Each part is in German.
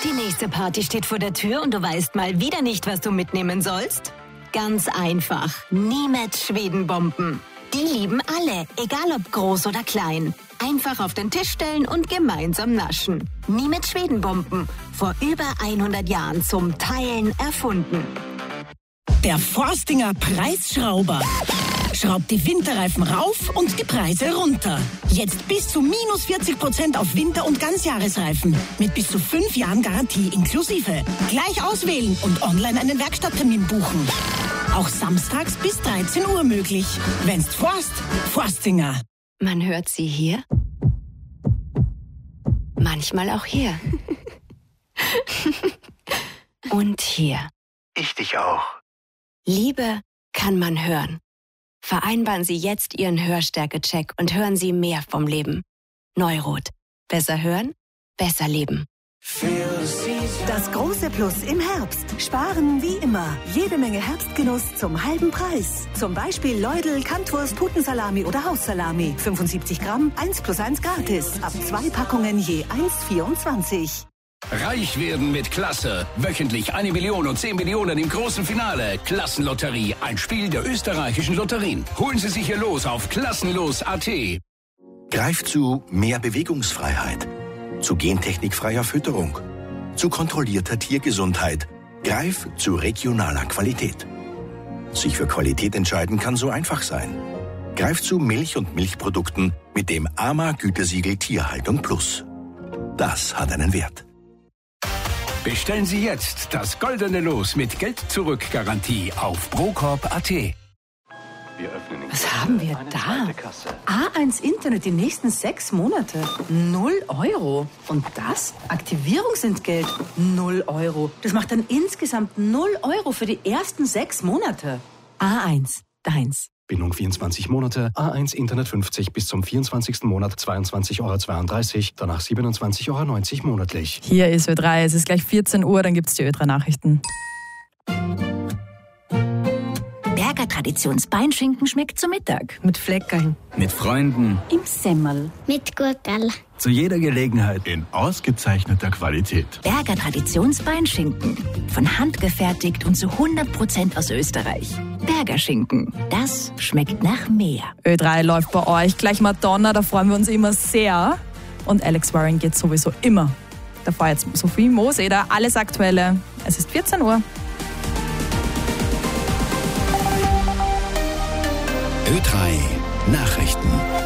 Die nächste Party steht vor der Tür und du weißt mal wieder nicht, was du mitnehmen sollst? Ganz einfach. Niemet Schwedenbomben. Die lieben alle, egal ob groß oder klein. Einfach auf den Tisch stellen und gemeinsam naschen. Niemet Schwedenbomben. Vor über 100 Jahren zum Teilen erfunden. Der Forstinger Preisschrauber. Schraubt die Winterreifen rauf und die Preise runter. Jetzt bis zu minus 40% auf Winter- und Ganzjahresreifen. Mit bis zu 5 Jahren Garantie inklusive. Gleich auswählen und online einen Werkstatttermin buchen. Auch samstags bis 13 Uhr möglich. Wenn's Forstinger. Man hört sie hier, manchmal auch hier. Und hier. Ich dich auch. Liebe kann man hören. Vereinbaren Sie jetzt Ihren Hörstärke-Check und hören Sie mehr vom Leben. Neurot. Besser hören, besser leben. Das große Plus im Herbst. Sparen wie immer. Jede Menge Herbstgenuss zum halben Preis. Zum Beispiel Leudl, Kantwurst, Putensalami oder Haussalami. 75 Gramm, 1+1 gratis. Ab 2 Packungen je 1,24. Reich werden mit Klasse. Wöchentlich 1 Million und 10 Millionen im großen Finale. Klassenlotterie, ein Spiel der österreichischen Lotterien. Holen Sie sich Ihr Los auf klassenlos.at. Greif zu mehr Bewegungsfreiheit. Zu gentechnikfreier Fütterung. Zu kontrollierter Tiergesundheit. Greif zu regionaler Qualität. Sich für Qualität entscheiden kann so einfach sein. Greif zu Milch und Milchprodukten mit dem AMA-Gütesiegel Tierhaltung Plus. Das hat einen Wert. Bestellen Sie jetzt das goldene Los mit Geld-Zurück-Garantie auf procorp.at. Was haben wir da? A1 Internet die nächsten 6 Monate. 0 Euro. Und das? Aktivierungsentgelt. 0 Euro. Das macht dann insgesamt 0 Euro für die ersten 6 Monate. A1, deins. Bindung 24 Monate, A1 Internet 50 bis zum 24. Monat 22,32 €, danach 27,90 € monatlich. Hier ist Ö3, es ist gleich 14 Uhr, dann gibt's die Ö3-Nachrichten. Berger Traditionsbeinschinken schmeckt zu Mittag. Mit Fleckerln. Mit Freunden. Im Semmel. Mit Gurkel. Zu jeder Gelegenheit. In ausgezeichneter Qualität. Berger Traditionsbeinschinken. Von Hand gefertigt und zu 100% aus Österreich. Berger Schinken. Das schmeckt nach mehr. Ö3 läuft bei euch. Gleich Madonna, da freuen wir uns immer sehr. Und Alex Warren geht sowieso immer. Davor jetzt Sophie Moseder, alles Aktuelle. Es ist 14 Uhr. Ö3 Nachrichten.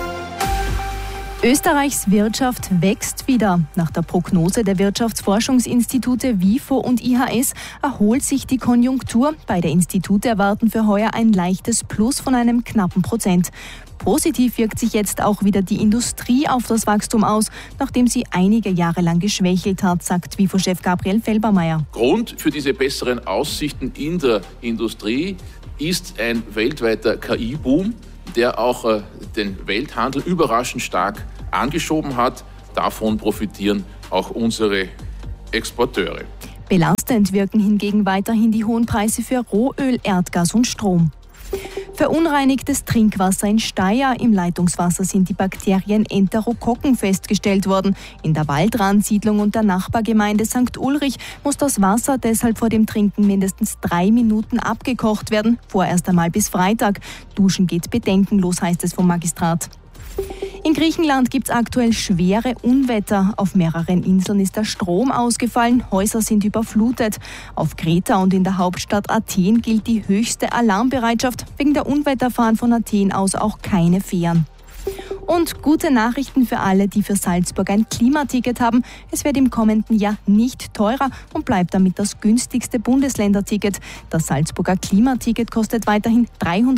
Österreichs Wirtschaft wächst wieder. Nach der Prognose der Wirtschaftsforschungsinstitute WIFO und IHS erholt sich die Konjunktur. Beide Institute erwarten für heuer ein leichtes Plus von einem knappen Prozent. Positiv wirkt sich jetzt auch wieder die Industrie auf das Wachstum aus, nachdem sie einige Jahre lang geschwächelt hat, sagt WIFO-Chef Gabriel Felbermayr. Grund für diese besseren Aussichten in der Industrie ist ein weltweiter KI-Boom, der auch den Welthandel überraschend stark angeschoben hat. Davon profitieren auch unsere Exporteure. Belastend wirken hingegen weiterhin die hohen Preise für Rohöl, Erdgas und Strom. Verunreinigtes Trinkwasser in Steyr. Im Leitungswasser sind die Bakterien Enterokokken festgestellt worden. In der Waldrandsiedlung und der Nachbargemeinde St. Ulrich muss das Wasser deshalb vor dem Trinken mindestens 3 Minuten abgekocht werden, vorerst einmal bis Freitag. Duschen geht bedenkenlos, heißt es vom Magistrat. In Griechenland gibt es aktuell schwere Unwetter. Auf mehreren Inseln ist der Strom ausgefallen, Häuser sind überflutet. Auf Kreta und in der Hauptstadt Athen gilt die höchste Alarmbereitschaft. Wegen der Unwetter fahren von Athen aus auch keine Fähren. Und gute Nachrichten für alle, die für Salzburg ein Klimaticket haben. Es wird im kommenden Jahr nicht teurer und bleibt damit das günstigste Bundesländerticket. Das Salzburger Klimaticket kostet weiterhin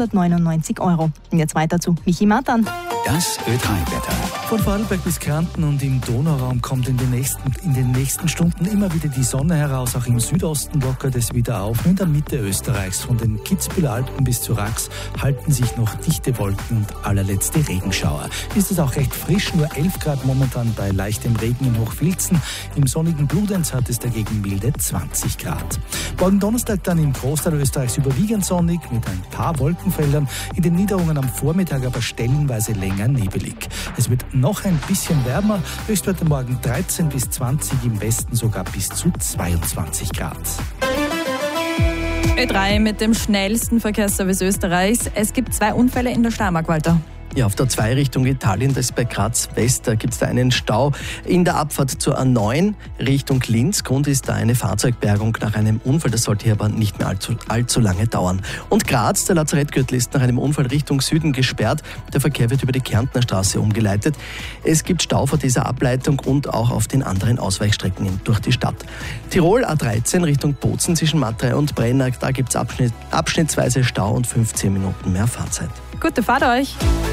399 €. Und jetzt weiter zu Michi Matan. Das Ö3-Wetter. Von Vorarlberg bis Kärnten und im Donauraum kommt in den nächsten Stunden immer wieder die Sonne heraus. Auch im Südosten lockert es wieder auf. Nur in der Mitte Österreichs, von den Kitzbüheler Alpen bis zu Rax, halten sich noch dichte Wolken und allerletzte Regenschauer. Ist es auch recht frisch, nur 11 Grad momentan bei leichtem Regen in Hochfilzen. Im sonnigen Bludenz hat es dagegen milde 20 Grad. Morgen Donnerstag dann im Großteil Österreichs überwiegend sonnig mit ein paar Wolkenfeldern. In den Niederungen am Vormittag aber stellenweise länger länger nebelig. Es wird noch ein bisschen wärmer, Höchstwerte morgen 13 bis 20, im Westen sogar bis zu 22 Grad. Ö3 mit dem schnellsten Verkehrsservice Österreichs. Es gibt 2 Unfälle in der Steiermark, Walter. Ja, auf der 2 Richtung Italien, das ist bei Graz West, da gibt es da einen Stau in der Abfahrt zur A9 Richtung Linz. Grund ist da eine Fahrzeugbergung nach einem Unfall, das sollte hier aber nicht mehr allzu lange dauern. Und Graz, der Lazarettgürtel ist nach einem Unfall Richtung Süden gesperrt. Der Verkehr wird über die Kärntner Straße umgeleitet. Es gibt Stau vor dieser Ableitung und auch auf den anderen Ausweichstrecken durch die Stadt. Tirol A13 Richtung Bozen zwischen Matrei und Brenner, da gibt es abschnittsweise Stau und 15 Minuten mehr Fahrzeit. Gute Fahrt euch!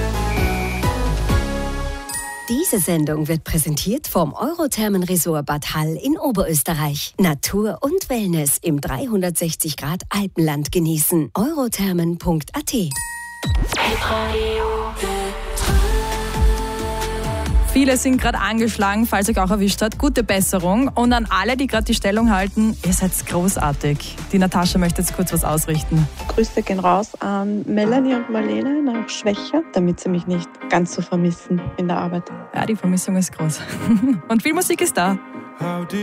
Diese Sendung wird präsentiert vom Eurothermen-Resort Bad Hall in Oberösterreich. Natur und Wellness im 360 Grad Alpenland genießen. eurothermen.at. Viele sind gerade angeschlagen, falls euch auch erwischt hat. Gute Besserung. Und an alle, die gerade die Stellung halten, ihr seid großartig. Die Natascha möchte jetzt kurz was ausrichten. Grüße gehen raus an Melanie und Marlene nach Schwächer, damit sie mich nicht ganz so vermissen in der Arbeit. Ja, die Vermissung ist groß. Und viel Musik ist da.